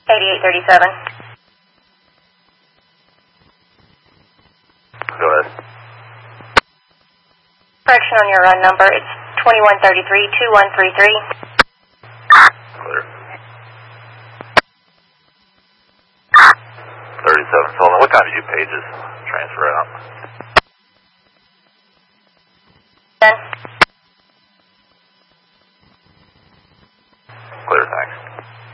8837. Go ahead. Correction on your run number. It's 2133-2133. Clear. 37 Sullivan. What time did you pay this transfer out?